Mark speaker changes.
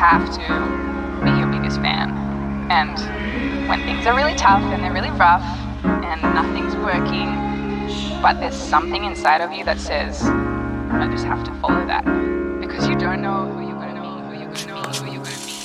Speaker 1: have to be your biggest fan. And when things are really tough and they're really rough and nothing's working, but there's something inside of you that says, I just have to follow that. Because you don't know who you're going to meet, who you're going to meet, who you're going to meet.